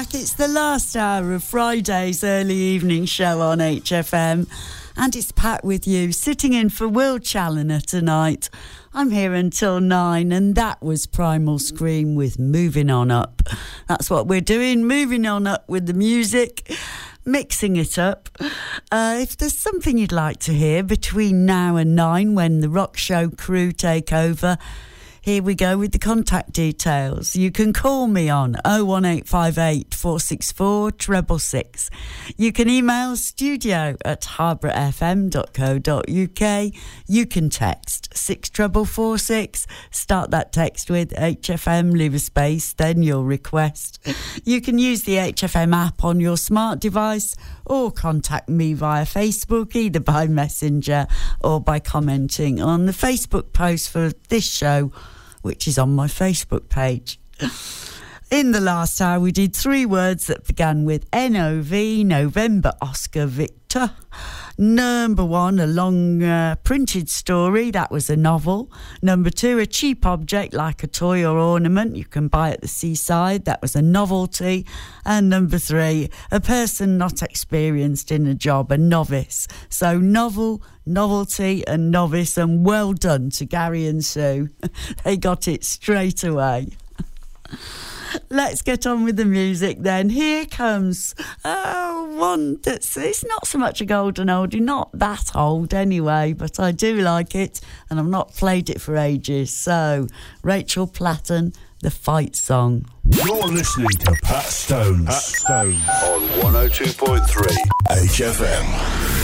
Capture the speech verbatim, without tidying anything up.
It's the last hour of Friday's early evening show on H F M, and it's Pat with you, sitting in for Will Challoner tonight. I'm here until nine, and that was Primal Scream with Moving On Up. That's what we're doing, moving on up with the music, mixing it up. Uh, if there's something you'd like to hear between now and nine when the Rock Show crew take over, here we go with the contact details. You can call me on oh one eight five eight, four six four, six six six. You can email studio at harborough f m dot co dot u k. You can text six four four six. Start that text with H F M, leave a space, then your request. You can use the H F M app on your smart device or contact me via Facebook, either by Messenger or by commenting on the Facebook post for this show, which is on my Facebook page. In the last hour, we did three words that began with N O V, November Oscar Victor. Number one, a long uh, printed story, that was a novel. Number two, a cheap object like a toy or ornament you can buy at the seaside, that was a novelty. And number three, a person not experienced in a job, a novice. So novel, novelty and novice, and well done to Gary and Sue. They got it straight away. Let's get on with the music then. Here comes oh, one that's, it's not so much a golden oldie, not that old anyway, but I do like it and I've not played it for ages. So, Rachel Platten, The Fight Song. You're listening to Pat Stones. Pat Stones. On one oh two point three H F M.